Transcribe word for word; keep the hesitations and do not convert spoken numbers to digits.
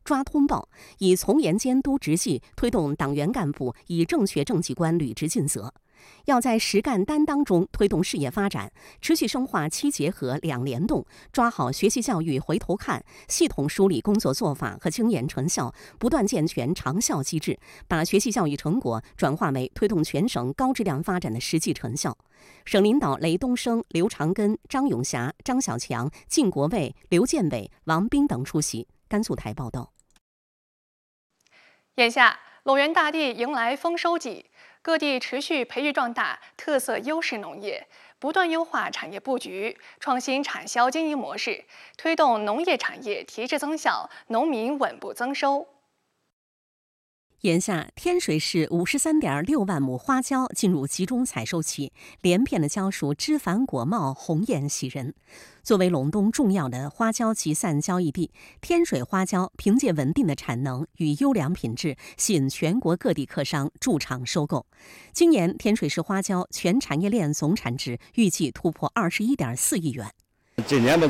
抓通报，以从严监督执纪，推动党员干部以正确政绩观履职尽责。要在实干担当中推动事业发展，持续深化七结合两联动，抓好学习教育回头看，系统梳理工作做法和经验成效，不断健全长效机制，把学习教育成果转化为推动全省高质量发展的实际成效。省领导雷东升、刘长根、张永霞、张小强、靳国卫、刘建伟、王斌等出席。甘肃台报道。 眼下，陇源大地迎来丰收季。各地持续培育壮大特色优势农业，不断优化产业布局，创新产销经营模式，推动农业产业提质增效，农民稳步增收。 眼下，天水市五十三点六万亩花椒进入集中采收期，连片的蕉树枝繁果茂，红艳喜人。作为陇东重要的花椒集散交易地，天水花椒凭借稳定的产能与优良品质，吸引全国各地客商驻场收购。今年，天水市花椒全产业链总产值预计突破二十一点四亿元。 今年的